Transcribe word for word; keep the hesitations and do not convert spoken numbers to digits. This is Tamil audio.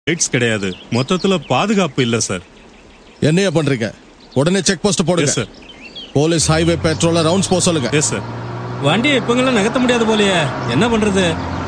லைட்ஸ் கிடையாது, மொத்தத்துல பாதுகாப்பு இல்ல சார். என்னைய பண்றீங்க? உடனே செக் போஸ்ட் போடுங்க சார். போலீஸ் ஹைவே பெட்ரோல ரவுண்ட்ஸ் போக சொல்லுங்க. Yes sir. வண்டியை இப்பங்கெல்லாம் நகர்த்த முடியாது போலயே, என்ன பண்றது?